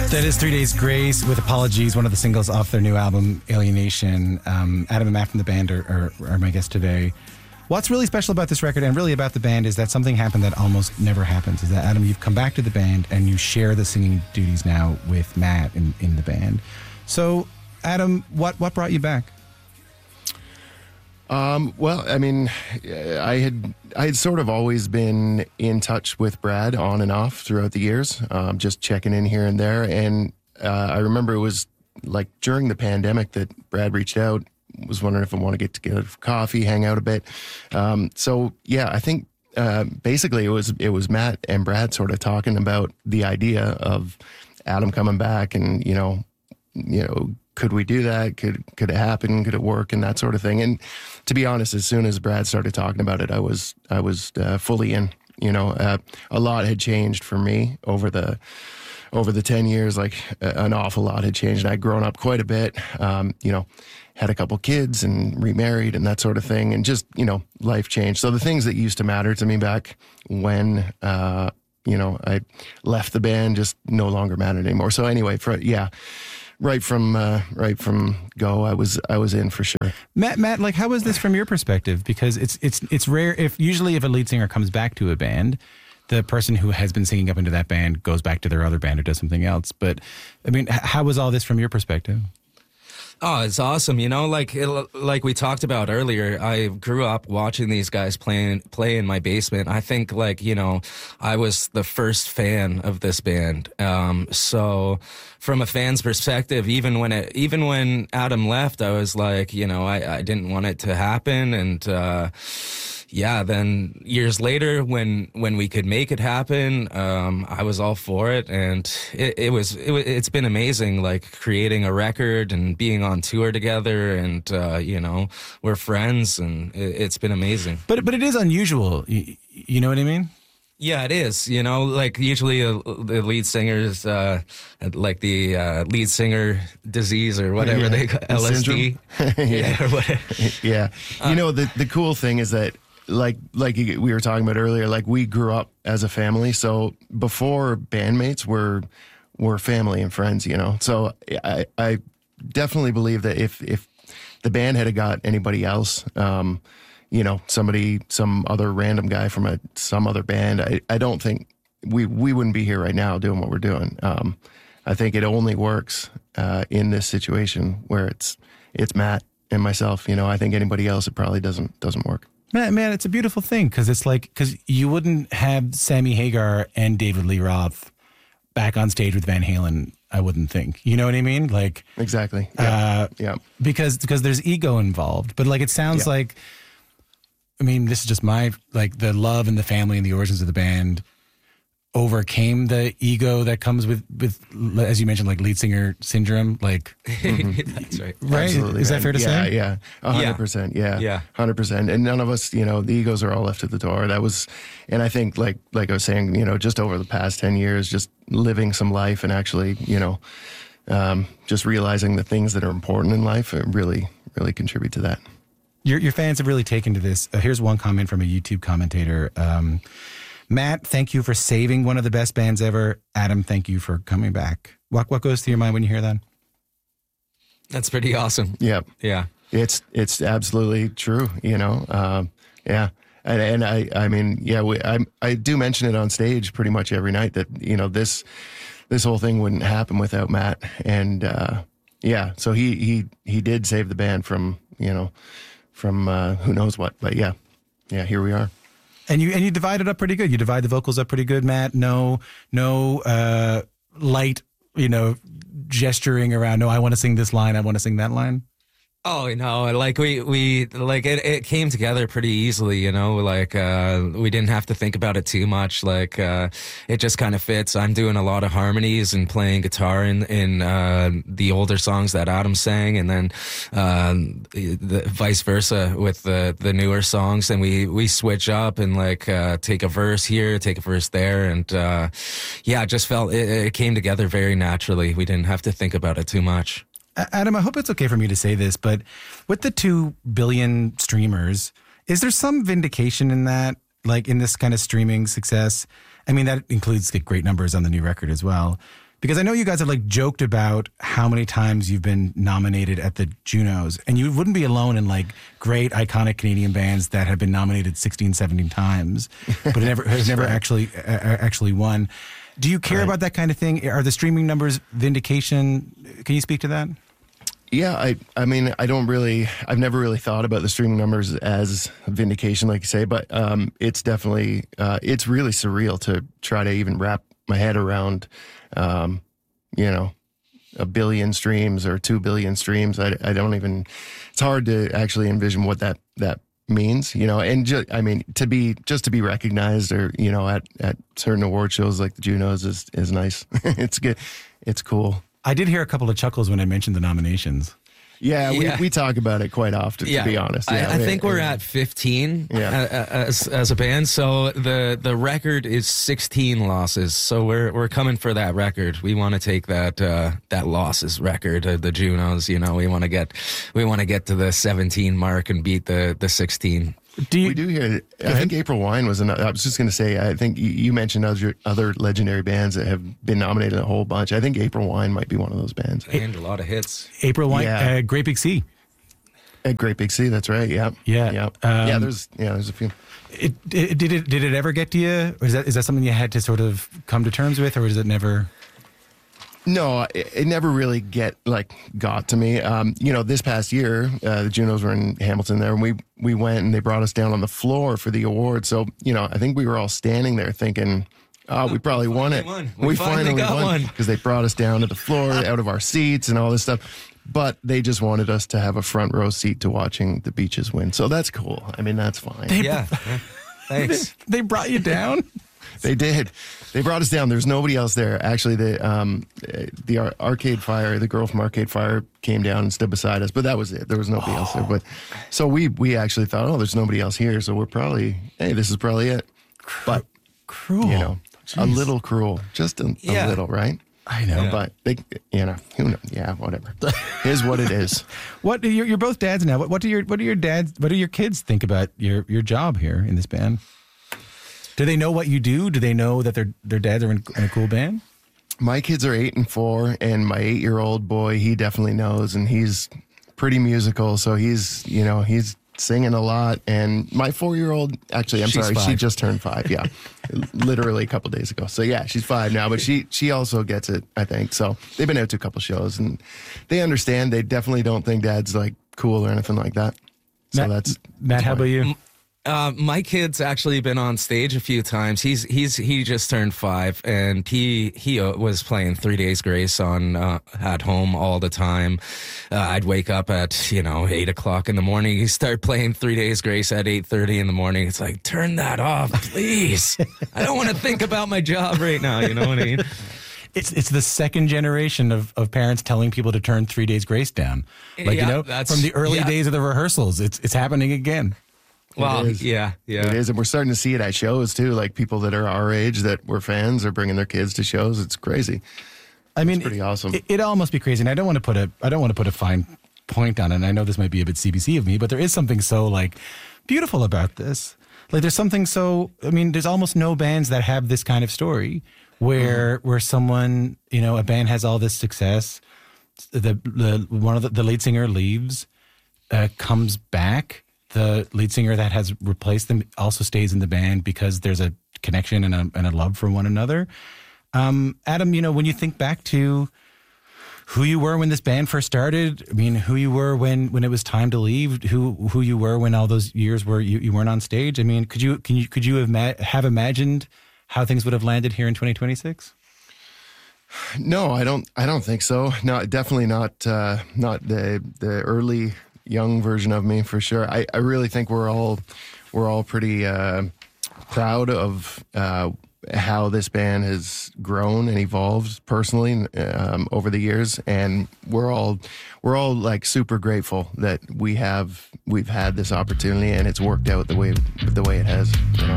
That is 3 Days Grace with Apologies, one of the singles off their new album, Alienation. Adam and Matt from the band are my guests today. What's really special about this record and really about the band is that something happened that almost never happens. Is that, Adam, you've come back to the band and you share the singing duties now with Matt in the band. So, Adam, what brought you back? Well, I mean, I had sort of always been in touch with Brad on and off throughout the years, just checking in here and there. And I remember it was like during the pandemic that Brad reached out, was wondering if I want to get together for coffee, hang out a bit. So yeah, I think basically it was Matt and Brad sort of talking about the idea of Adam coming back, and you know. Could we do that? Could it happen? Could it work? And that sort of thing. And to be honest, as soon as Brad started talking about it, I was fully in. A lot had changed for me over the 10 years. Like an awful lot had changed. I'd grown up quite a bit. Had a couple kids and remarried and that sort of thing. And just life changed. So the things that used to matter to me back when I left the band just no longer mattered anymore. So anyway, Right from go, I was in for sure. Matt, like, how was this from your perspective? Because it's rare if a lead singer comes back to a band, the person who has been singing up into that band goes back to their other band or does something else. But I mean, how was all this from your perspective? Oh, it's awesome. Like we talked about earlier, I grew up watching these guys play in my basement. I think I was the first fan of this band. So from a fan's perspective, even when Adam left, I was like, I didn't want it to happen. And, then years later when we could make it happen, I was all for it. And it's been amazing, like creating a record and being on tour together, and we're friends, and it's been amazing. But it is unusual. You know what I mean? Yeah, it is. Like usually the lead singers, like the lead singer disease or whatever they call LSD. Yeah, or whatever. Yeah. The cool thing is that like we were talking about earlier, like we grew up as a family. So before bandmates, we're family and friends. So I definitely believe that if the band had got anybody else, some other random guy from some other band, I don't think we wouldn't be here right now doing what we're doing. I think it only works in this situation where it's Matt and myself. I think anybody else, it probably doesn't work. Man, it's a beautiful thing because you wouldn't have Sammy Hagar and David Lee Roth back on stage with Van Halen, I wouldn't think. You know what I mean? Like exactly. Yeah. Because there's ego involved, but like it sounds like. I mean, this is just the love and the family and the origins of the band overcame the ego that comes with as you mentioned, like lead singer syndrome. Like that's right. Right? Absolutely, is that fair to say? Yeah, 100%. Yeah, 100%. And none of us, the egos are all left at the door. That was, and I think like I was saying, just over the past 10 years, just living some life and actually, just realizing the things that are important in life really, really contribute to that. Your fans have really taken to this. Here's one comment from a YouTube commentator. Matt, thank you for saving one of the best bands ever. Adam, thank you for coming back. What goes through your mind when you hear that? That's pretty awesome. Yeah. Yeah. It's absolutely true, yeah. And I mean, yeah, I do mention it on stage pretty much every night that, this whole thing wouldn't happen without Matt. And, so he did save the band from who knows what, but yeah, here we are. And you divide it up pretty good. You divide the vocals up pretty good, Matt. No light, gesturing around. No, I want to sing this line. I want to sing that line. Oh, no, like we like it came together pretty easily, like we didn't have to think about it too much. Like it just kind of fits. I'm doing a lot of harmonies and playing guitar in the older songs that Adam sang, and then the vice versa with the newer songs. And we switch up and like take a verse here, take a verse there, and it just felt it came together very naturally. We didn't have to think about it too much. Adam, I hope it's okay for me to say this, but with the 2 billion streamers, is there some vindication in that, like in this kind of streaming success? I mean, that includes great numbers on the new record as well. Because I know you guys have like joked about how many times you've been nominated at the Junos, and you wouldn't be alone in like great iconic Canadian bands that have been nominated 16, 17 times, but has never actually won. Do you care about that kind of thing? Are the streaming numbers vindication? Can you speak to that? Yeah, I mean, I've never really thought about the streaming numbers as vindication, like you say, but it's definitely, it's really surreal to try to even wrap my head around, 1 billion streams or 2 billion streams. I don't even, it's hard to actually envision what that means, and to be recognized or, at certain award shows like the Junos is nice. It's good. It's cool. I did hear a couple of chuckles when I mentioned the nominations. Yeah, we talk about it quite often, to be honest. Yeah, I think we're at 15 as a band. So the record is 16 losses. So we're coming for that record. We want to take that losses record of the Junos. We want to get to the 17 mark and beat the 16. We do hear. I think April Wine was another. I was just going to say. I think you mentioned other legendary bands that have been nominated a whole bunch. I think April Wine might be one of those bands. And a lot of hits. April Wine, Great Big Sea. At Great Big Sea, that's right. Yeah. There's a few. Did it ever get to you? Or is that something you had to sort of come to terms with, or is it never? No, it never really got to me. This past year, the Junos were in Hamilton there, and we went and they brought us down on the floor for the award. So, I think we were all standing there thinking, we probably won it. We finally got one. Because they brought us down to the floor out of our seats and all this stuff. But they just wanted us to have a front row seat to watching the Beaches win. So that's cool. I mean, that's fine. Thanks. They brought you down? They did. They brought us down. There's nobody else there. Actually, the Arcade Fire, the girl from Arcade Fire came down and stood beside us, but that was it. There was nobody else there. But so we actually thought, there's nobody else here, so we're probably, this is probably it. But cruel, a little cruel, just a little, right? I know, but they, who knows? Yeah, whatever. Here's what it is. What you're both dads now. What do your kids think about your job here in this band? Do they know what you do? Do they know that their dads are in a cool band? My kids are 8 and 4, and my 8-year-old boy, he definitely knows, and he's pretty musical. So he's singing a lot. And my 4-year-old, actually, she's 5. She just turned 5. Yeah, literally a couple days ago. So yeah, she's 5 now, but she also gets it, I think. So they've been out to a couple shows, and they understand. They definitely don't think Dad's like cool or anything like that. So Matt. How about you? My kid's actually been on stage a few times. He just turned 5, and he was playing 3 Days Grace on at home all the time. I'd wake up at 8 o'clock in the morning. He start playing 3 Days Grace at 8:30 in the morning. It's like, turn that off, please. I don't want to think about my job right now. You know what I mean? It's the second generation of parents telling people to turn 3 Days Grace down. From the early days of the rehearsals. It's happening again. Well, it is, and we're starting to see it at shows too. Like people that are our age that were fans are bringing their kids to shows. It's crazy. I mean, it's pretty awesome. It all must be crazy, and I don't want to put a fine point on it. And I know this might be a bit CBC of me, but there is something so beautiful about this. Like there's something so. I mean, there's almost no bands that have this kind of story where someone a band has all this success. The lead singer leaves, comes back. The lead singer that has replaced them also stays in the band because there's a connection and a love for one another. Adam, when you think back to who you were when this band first started, I mean, who you were when it was time to leave, who you were when all those years were you weren't on stage. I mean, could you have imagined how things would have landed here in 2026? No, I don't think so. No, definitely not the early young version of me, for sure. I really think we're all pretty proud of how this band has grown and evolved personally over the years, and we're all super grateful that we've had this opportunity and it's worked out the way it has.